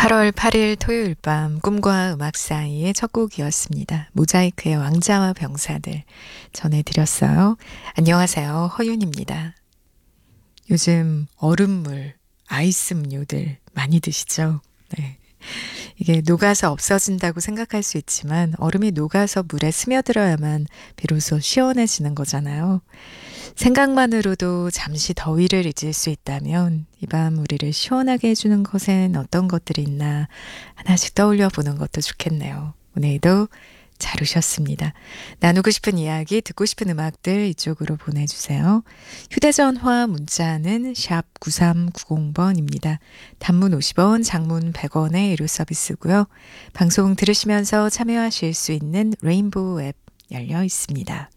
8월 8일 토요일 밤 꿈과 음악 사이의 첫 곡이었습니다. 모자이크의 왕자와 병사들 전해드렸어요. 안녕하세요. 허윤입니다. 요즘 얼음물, 아이스 음료들 많이 드시죠? 네. 이게 녹아서 없어진다고 생각할 수 있지만 얼음이 녹아서 물에 스며들어야만 비로소 시원해지는 거잖아요. 생각만으로도 잠시 더위를 잊을 수 있다면 이 밤 우리를 시원하게 해주는 것엔 어떤 것들이 있나 하나씩 떠올려 보는 것도 좋겠네요. 오늘도 잘 오셨습니다. 나누고 싶은 이야기, 듣고 싶은 음악들 이쪽으로 보내주세요. 휴대전화 문자는 샵 9390번입니다. 단문 50원, 장문 100원의 유료 서비스고요. 방송 들으시면서 참여하실 수 있는 레인보우 앱 열려 있습니다.